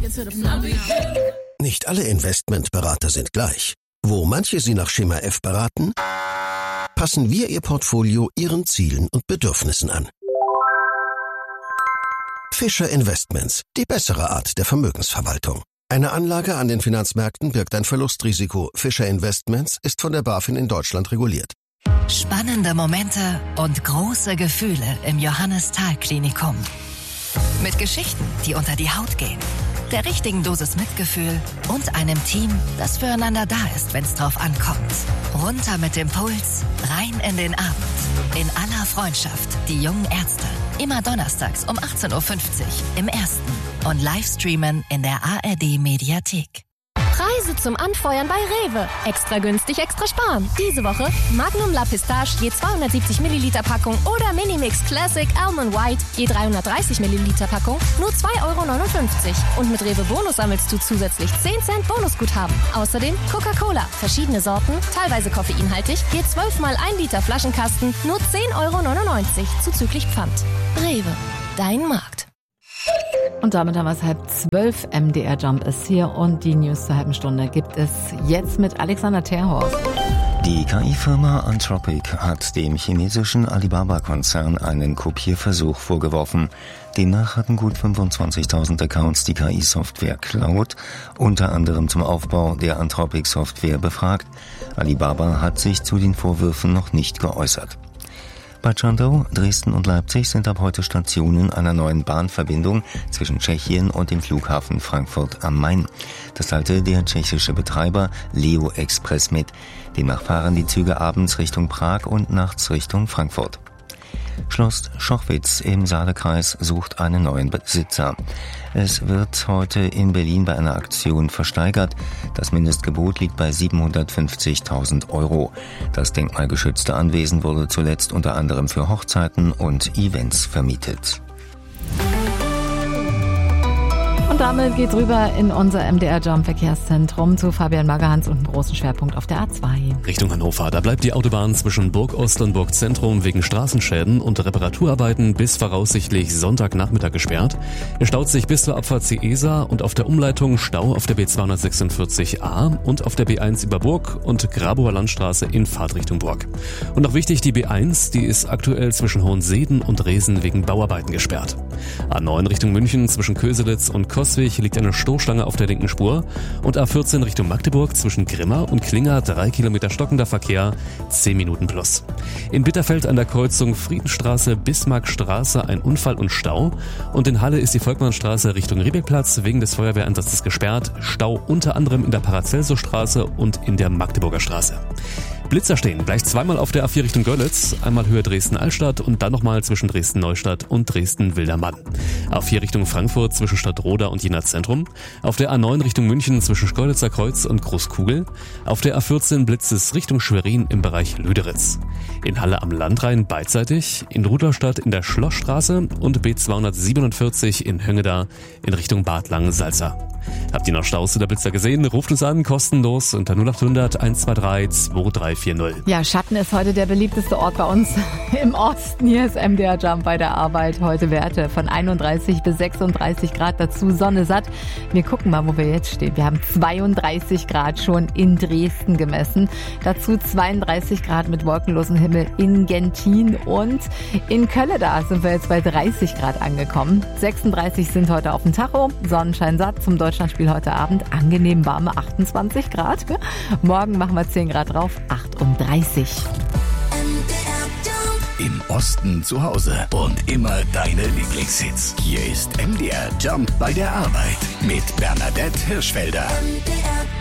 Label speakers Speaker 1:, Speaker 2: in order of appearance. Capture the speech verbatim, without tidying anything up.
Speaker 1: Nicht alle Investmentberater sind gleich. Wo manche Sie nach Schema F beraten, passen wir Ihr Portfolio Ihren Zielen und Bedürfnissen an. Fischer Investments, die bessere Art der Vermögensverwaltung. Eine Anlage an den Finanzmärkten birgt ein Verlustrisiko. Fischer Investments ist von der BaFin in Deutschland reguliert.
Speaker 2: Spannende Momente und große Gefühle im Johannes-Thal-Klinikum. Mit Geschichten, die unter die Haut gehen, der richtigen Dosis Mitgefühl und einem Team, das füreinander da ist, wenn es drauf ankommt. Runter mit dem Puls, rein in den Abend. In aller Freundschaft, die jungen Ärzte. Immer donnerstags um achtzehn Uhr fünfzig im Ersten und Livestreamen in der A R D-Mediathek.
Speaker 3: Preise zum Anfeuern bei Rewe. Extra günstig, extra sparen. Diese Woche Magnum La Pistache je zweihundertsiebzig Milliliter Packung oder Minimix Classic Almond White je dreihundertdreißig Milliliter Packung nur zwei Euro neunundfünfzig. Und mit Rewe Bonus sammelst du zusätzlich zehn Cent Bonusguthaben. Außerdem Coca-Cola, verschiedene Sorten, teilweise koffeinhaltig, je zwölf mal ein Liter Flaschenkasten nur zehn Euro neunundneunzig zuzüglich Pfand. Rewe, dein Markt.
Speaker 4: Und damit haben wir es halb zwölf. M D R Jump ist hier und die News zur halben Stunde gibt es jetzt mit Alexander Terhorst.
Speaker 5: Die K I-Firma Anthropic hat dem chinesischen Alibaba-Konzern einen Kopierversuch vorgeworfen. Demnach hatten gut fünfundzwanzigtausend Accounts die K I-Software Cloud unter anderem zum Aufbau der Anthropic-Software befragt. Alibaba hat sich zu den Vorwürfen noch nicht geäußert. Bei Spandau, Dresden und Leipzig sind ab heute Stationen einer neuen Bahnverbindung zwischen Tschechien und dem Flughafen Frankfurt am Main. Das teilte der tschechische Betreiber Leo Express mit. Demnach fahren die Züge abends Richtung Prag und nachts Richtung Frankfurt. Schloss Schochwitz im Saalekreis sucht einen neuen Besitzer. Es wird heute in Berlin bei einer Aktion versteigert. Das Mindestgebot liegt bei siebenhundertfünfzigtausend Euro. Das denkmalgeschützte Anwesen wurde zuletzt unter anderem für Hochzeiten und Events vermietet.
Speaker 4: Und damit geht's rüber in unser M D R Jump Verkehrszentrum zu Fabian Magerhans und einem großen Schwerpunkt auf der A zwei.
Speaker 6: Richtung Hannover. Da bleibt die Autobahn zwischen Burg Ost und Burg Zentrum wegen Straßenschäden und Reparaturarbeiten bis voraussichtlich Sonntagnachmittag gesperrt. Es staut sich bis zur Abfahrt Ciesa und auf der Umleitung Stau auf der B zweihundertsechsundvierzig A und auf der B eins über Burg und Grabower Landstraße in Fahrtrichtung Burg. Und noch wichtig, die B eins, die ist aktuell zwischen Hohenseden und Resen wegen Bauarbeiten gesperrt. A neun Richtung München zwischen Köselitz und Koswig liegt eine Stoßstange auf der linken Spur und A vierzehn Richtung Magdeburg zwischen Grimma und Klinger drei Kilometer stockender Verkehr, zehn Minuten plus. In Bitterfeld an der Kreuzung Friedenstraße, Bismarckstraße ein Unfall und Stau und in Halle ist die Volkmannstraße Richtung Riebeckplatz wegen des Feuerwehreinsatzes gesperrt, Stau unter anderem in der Paracelso-Straße und in der Magdeburger Straße. Blitzer stehen gleich zweimal auf der A vier Richtung Görlitz, einmal Höhe Dresden-Altstadt und dann nochmal zwischen Dresden-Neustadt und Dresden-Wildermann. A vier Richtung Frankfurt zwischen Stadtroda und Jena Zentrum, auf der A neun Richtung München zwischen Schkeuditzer Kreuz und Großkugel, auf der A vierzehn blitzt es Richtung Schwerin im Bereich Lüderitz. In Halle am Landrhein beidseitig, in Rudolstadt in der Schlossstraße und B zweihundertsiebenundvierzig in Höngeda in Richtung Bad Langensalza. Habt ihr noch Staus oder Blitzer gesehen? Ruft uns an, kostenlos unter null acht hundert eins zwei drei zwei drei vier null.
Speaker 4: Ja, Schatten ist heute der beliebteste Ort bei uns im Osten. Hier ist M D R Jump bei der Arbeit. Heute Werte von einunddreißig bis sechsunddreißig Grad, dazu Sonne satt. Wir gucken mal, wo wir jetzt stehen. Wir haben zweiunddreißig Grad schon in Dresden gemessen. Dazu zweiunddreißig Grad mit wolkenlosem Himmel in Gentin und in Kölleda sind wir jetzt bei dreißig Grad angekommen. sechsunddreißig sind heute auf dem Tacho. Sonnenschein satt zum Deutschlandspiel heute Abend. Angenehm warme achtundzwanzig Grad. Morgen machen wir zehn Grad drauf, achtunddreißig.
Speaker 7: Im Osten zu Hause und immer deine Lieblingshits. Hier ist M D R Jump bei der Arbeit mit Bernadette Hirschfelder.